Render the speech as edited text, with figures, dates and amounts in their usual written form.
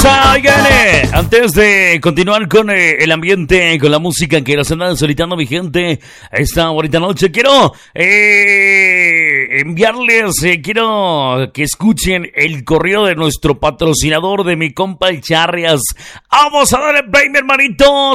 pausa, oigan, antes de continuar con el ambiente, con la música que nos anda solicitando mi gente esta bonita noche, quiero enviarles, quiero que escuchen el correo de nuestro patrocinador, de mi compa el Charrias. Vamos a darle play, mi hermanito.